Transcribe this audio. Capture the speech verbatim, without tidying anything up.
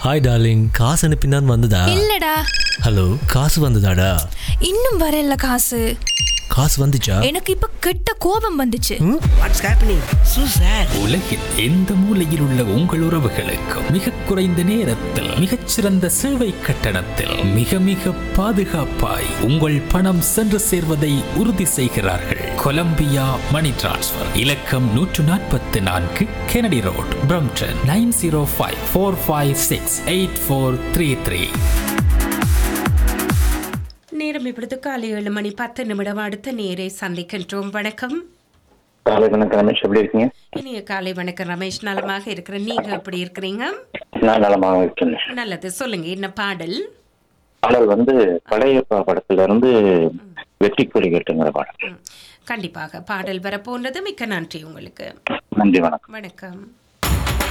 Hi darling, காசு அனுப்பினான் வந்ததா? இல்லடா. ஹலோ, காசு வந்ததாடா? இன்னும் வரல காசு. காசு வந்துச்சா? எனக்கு இப்ப கெட்ட கோபம் வந்துச்சு. What's happening சூசர்? உலகின் எந்த மூலையில் உள்ள உங்கள் உறவுகளுக்கு மிக குறைந்த நேரத்தில் மிகச்சிறந்த சேவை கட்டணத்தில் மிக மிக பாதுகாப்பாய் உங்கள் பணம் சென்று சேர்வதை உறுதி செய்கிறார்கள். கொலம்பியா மணி டிரான்ஸ்ஃபர். இலக்கம் நூற்று நாற்பத்தி நான்கு Kennedy road, Brampton. Nine zero five four five six eight four three three. நேரம் இப்பொழுது காலை ஏழு மணி பத்து நிமிடம். அடுத்த நேரை சந்திக்கின்றோம். வணக்கம். காலை வணக்கம் ரமேஷ், எப்படி இருக்கீங்க? இனிய காலை வணக்கம் ரமேஷ். நலமாக இருக்கிறேன். நீங்க எப்படி இருக்கிறீங்க? நான் நலமாக இருக்கேன். நல்லது, சொல்லுங்க என்ன பாடல்? பாடல் வந்து பழையப்பா படத்துல இருந்து வெற்றி கொடி கேட்டுங்கிற பாடல். கண்டிப்பாக பாடல் வரப்போன்றது. மிக்க நன்றி உங்களுக்கு. நன்றி, வணக்கம். வணக்கம்.